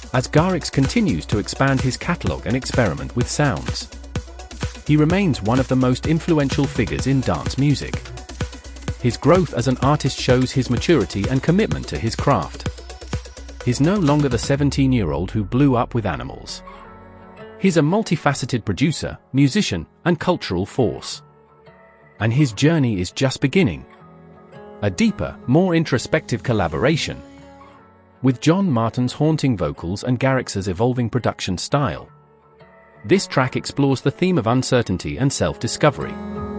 as Garrix continues to expand his catalogue and experiment with sounds. He remains one of the most influential figures in dance music. His growth as an artist shows his maturity and commitment to his craft. He's no longer the 17-year-old who blew up with Animals. He's a multifaceted producer, musician, and cultural force. And his journey is just beginning. A deeper, more introspective collaboration, with John Martin's haunting vocals and Garrix's evolving production style. This track explores the theme of uncertainty and self-discovery.